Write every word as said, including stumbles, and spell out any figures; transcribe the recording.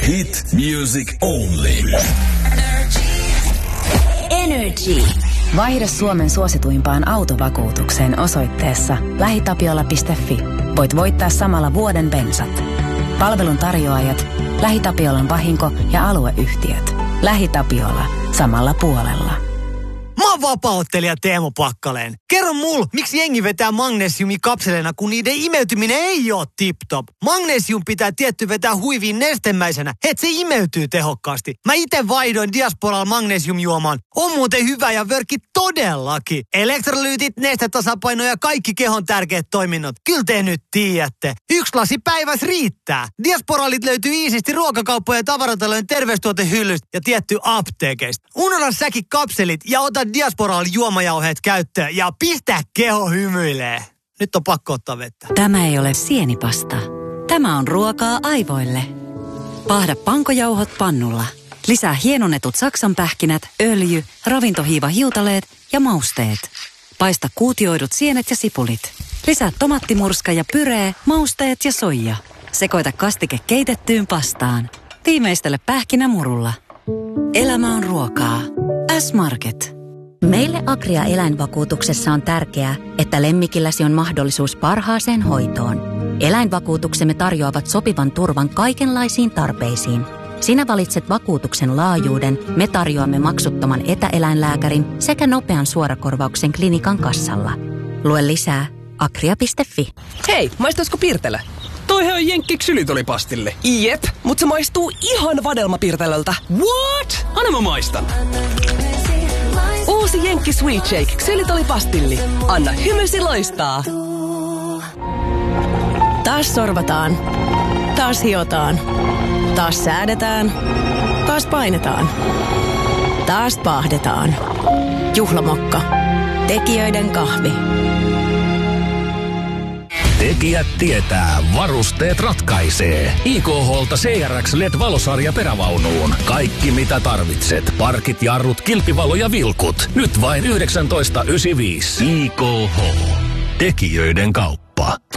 Hit music only. Energy. Vaihda Suomen suosituimpaan autovakuutukseen osoitteessa lähitapiola piste fi. Voit voittaa samalla vuoden bensat. Palvelun tarjoajat, LähiTapiolan vahinko- ja alueyhtiöt. LähiTapiola. Samalla puolella. Mä oon vapaa-ottelija Teemu Pakkaleen. Kerro mulle, miksi jengi vetää magnesiumikapseleina, kun niiden imeytyminen ei oo tip-top. Magnesium pitää tietty vetää huiviin nestemäisenä, et se imeytyy tehokkaasti. Mä ite vaihdoin Diasporalla magnesiumjuomaan. On muuten hyvä ja vörkki todellakin. Elektrolyytit, nestetasapaino ja kaikki kehon tärkeät toiminnot. Kyllä te nyt tiedätte. Yksi lasi päivässä riittää. Diasporalit löytyy iisisti ruokakauppojen ja tavaratalojen terveystuotehyllystä ja tietty apteekeista. Unohda säkin kapselit ja ota Diasporalla juomajauheet käyttöön ja pistä keho hymyilee. Nyt on pakko ottaa vettä. Tämä ei ole sienipasta. Tämä on ruokaa aivoille. Paahda pankojauhot pannulla. Lisää hienonnetut saksanpähkinät, öljy, ravintohiiva hiutaleet ja mausteet. Paista kuutioidut sienet ja sipulit. Lisää tomattimurska ja pyree, mausteet ja soija. Sekoita kastike keitettyyn pastaan. Viimeistele pähkinämurulla. Elämä on ruokaa. S-Market. Meille Agria-eläinvakuutuksessa on tärkeää, että lemmikilläsi on mahdollisuus parhaaseen hoitoon. Eläinvakuutuksemme tarjoavat sopivan turvan kaikenlaisiin tarpeisiin. Sinä valitset vakuutuksen laajuuden, me tarjoamme maksuttoman etäeläinlääkärin sekä nopean suorakorvauksen klinikan kassalla. Lue lisää agria piste fi. Hei, maistaisiko Pirtelä? Toihan on Jenkki ksylitolipastille. Jep, mutta se maistuu ihan vadelmapirtelöltä. What? Anna mä maistan. Uusi Jenkki Sweet Shake ksylitolipastilli. Anna hymysi loistaa. Taas sorvataan. Taas hiotaan. Taas säädetään. Taas painetaan. Taas paahdetaan. Juhlamokka. Tekijöiden kahvi. Tekijät tietää, varusteet ratkaisee. I K H:lta C R X L E D-valosarja perävaunuun. Kaikki mitä tarvitset. Parkit, jarrut, kilpivalo ja vilkut. Nyt vain yhdeksäntoista yhdeksänkymmentäviisi. I K H. Tekijöiden kauppa.